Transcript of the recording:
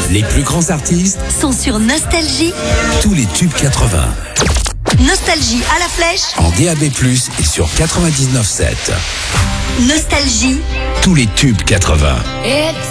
Les plus grands artistes sont sur Nostalgie. Tous les tubes 80. Nostalgie à la flèche. En DAB+, et sur 99.7. Nostalgie. Tous les tubes 80.